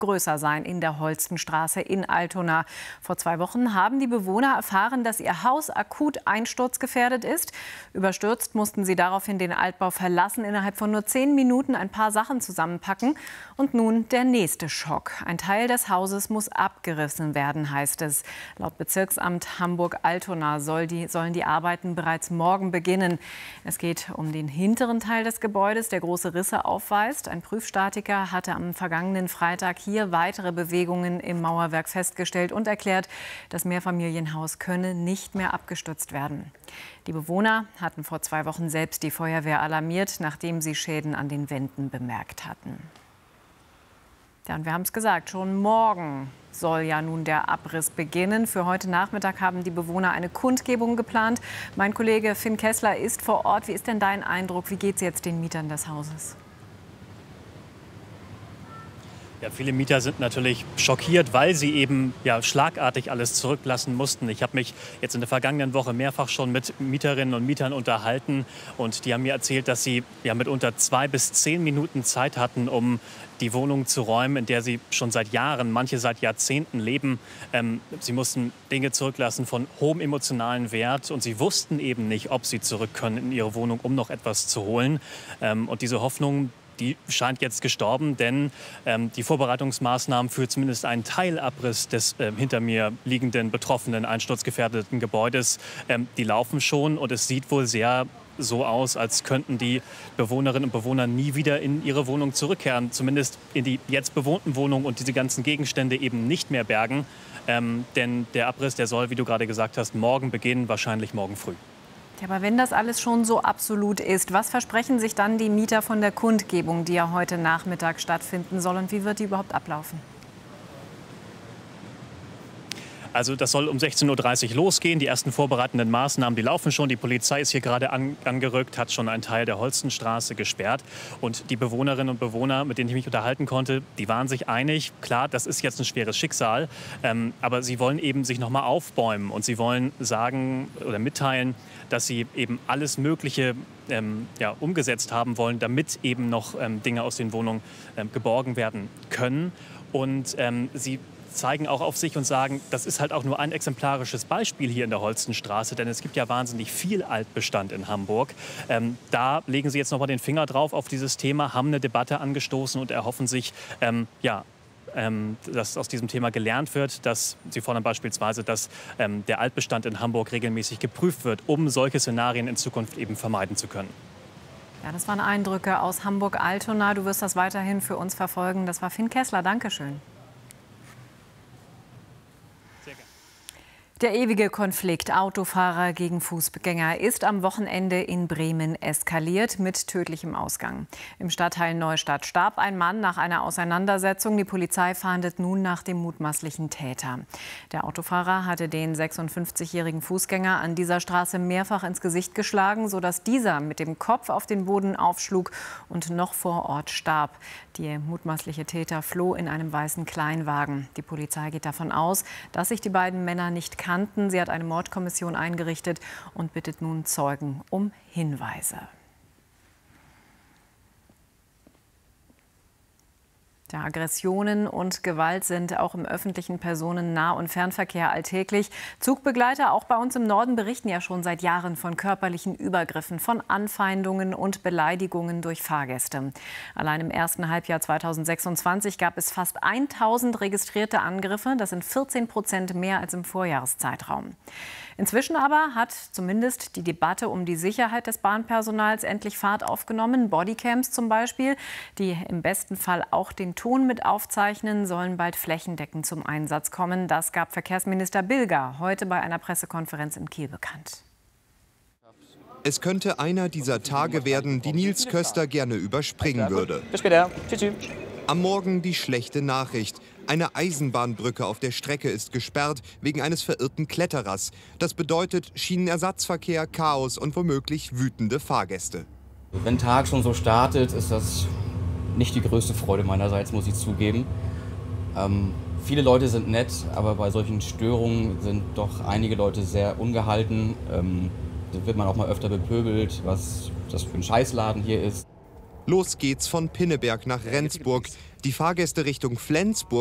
größer sein in der Holstenstraße in Altona. Vor 2 Wochen haben die Bewohner erfahren, dass ihr Haus akut einsturzgefährdet ist. Überstürzt mussten sie daraufhin den Altbau verlassen, innerhalb von nur 10 Minuten ein paar Sachen zusammenpacken. Und nun der nächste Schock. Ein Teil des Hauses muss abgerissen werden, heißt es. Laut Bezirksamt Hamburg-Altona sollen die Arbeiten bereits morgen beginnen. Es geht um den hinteren Teil des Gebäudes, der große Risse aufweist. Ein Prüfstatiker hatte am vergangenen Freitag hier weitere Bewegungen im Mauerwerk festgestellt und erklärt, das Mehrfamilienhaus könne nicht mehr abgestützt werden. Die Bewohner hatten vor 2 Wochen selbst die Feuerwehr alarmiert, nachdem sie Schäden an den Wänden bemerkt hatten. Ja, und wir haben es gesagt, schon morgen soll ja nun der Abriss beginnen. Für heute Nachmittag haben die Bewohner eine Kundgebung geplant. Mein Kollege Finn Kessler ist vor Ort. Wie ist denn dein Eindruck? Wie geht es jetzt den Mietern des Hauses? Ja, viele Mieter sind natürlich schockiert, weil sie eben schlagartig alles zurücklassen mussten. Ich habe mich jetzt in der vergangenen Woche mehrfach schon mit Mieterinnen und Mietern unterhalten. Und die haben mir erzählt, dass sie mitunter 2 bis 10 Minuten Zeit hatten, um die Wohnung zu räumen, in der sie schon seit Jahren, manche seit Jahrzehnten leben. Sie mussten Dinge zurücklassen von hohem emotionalen Wert. Und sie wussten eben nicht, ob sie zurück können in ihre Wohnung, um noch etwas zu holen. Und diese Hoffnung, die scheint jetzt gestorben, denn die Vorbereitungsmaßnahmen für zumindest einen Teilabriss des hinter mir liegenden, betroffenen, einsturzgefährdeten Gebäudes, die laufen schon. Und es sieht wohl sehr so aus, als könnten die Bewohnerinnen und Bewohner nie wieder in ihre Wohnung zurückkehren. Zumindest in die jetzt bewohnten Wohnungen und diese ganzen Gegenstände eben nicht mehr bergen. Denn der Abriss, der soll, wie du gerade gesagt hast, morgen beginnen, wahrscheinlich morgen früh. Ja, aber wenn das alles schon so absolut ist, was versprechen sich dann die Mieter von der Kundgebung, die ja heute Nachmittag stattfinden soll, und wie wird die überhaupt ablaufen? Also das soll um 16:30 Uhr losgehen. Die ersten vorbereitenden Maßnahmen, die laufen schon. Die Polizei ist hier gerade angerückt, hat schon einen Teil der Holstenstraße gesperrt. Und die Bewohnerinnen und Bewohner, mit denen ich mich unterhalten konnte, die waren sich einig. Klar, das ist jetzt ein schweres Schicksal, aber sie wollen eben sich noch mal aufbäumen. Und sie wollen sagen oder mitteilen, dass sie eben alles Mögliche umgesetzt haben wollen, damit eben noch Dinge aus den Wohnungen geborgen werden können. Und sie zeigen auch auf sich und sagen, das ist halt auch nur ein exemplarisches Beispiel hier in der Holstenstraße, denn es gibt ja wahnsinnig viel Altbestand in Hamburg. Da legen sie jetzt noch mal den Finger drauf auf dieses Thema, haben eine Debatte angestoßen und erhoffen sich, dass aus diesem Thema gelernt wird, dass sie fordern beispielsweise, dass der Altbestand in Hamburg regelmäßig geprüft wird, um solche Szenarien in Zukunft eben vermeiden zu können. Ja, das waren Eindrücke aus Hamburg-Altona. Du wirst das weiterhin für uns verfolgen. Das war Finn Kessler. Dankeschön. Der ewige Konflikt Autofahrer gegen Fußgänger ist am Wochenende in Bremen eskaliert mit tödlichem Ausgang. Im Stadtteil Neustadt starb ein Mann nach einer Auseinandersetzung. Die Polizei fahndet nun nach dem mutmaßlichen Täter. Der Autofahrer hatte den 56-jährigen Fußgänger an dieser Straße mehrfach ins Gesicht geschlagen, sodass dieser mit dem Kopf auf den Boden aufschlug und noch vor Ort starb. Der mutmaßliche Täter floh in einem weißen Kleinwagen. Die Polizei geht davon aus, dass sich die beiden Männer nicht kannten. Sie hat eine Mordkommission eingerichtet und bittet nun Zeugen um Hinweise. Ja, Aggressionen und Gewalt sind auch im öffentlichen Personennah- und Fernverkehr alltäglich. Zugbegleiter auch bei uns im Norden berichten ja schon seit Jahren von körperlichen Übergriffen, von Anfeindungen und Beleidigungen durch Fahrgäste. Allein im ersten Halbjahr 2026 gab es fast 1000 registrierte Angriffe. Das sind 14% mehr als im Vorjahreszeitraum. Inzwischen aber hat zumindest die Debatte um die Sicherheit des Bahnpersonals endlich Fahrt aufgenommen. Bodycams zum Beispiel, die im besten Fall auch den Ton mit aufzeichnen, sollen bald flächendeckend zum Einsatz kommen. Das gab Verkehrsminister Bilger heute bei einer Pressekonferenz in Kiel bekannt. Es könnte einer dieser Tage werden, die Nils Köster gerne überspringen würde. Bis später. Tschüss. Am Morgen die schlechte Nachricht. Eine Eisenbahnbrücke auf der Strecke ist gesperrt wegen eines verirrten Kletterers. Das bedeutet Schienenersatzverkehr, Chaos und womöglich wütende Fahrgäste. Wenn Tag schon so startet, ist das nicht die größte Freude meinerseits, muss ich zugeben. Viele Leute sind nett, aber bei solchen Störungen sind doch einige Leute sehr ungehalten. Da wird man auch mal öfter bepöbelt, was das für ein Scheißladen hier ist. Los geht's von Pinneberg nach Rendsburg. Die Fahrgäste Richtung Flensburg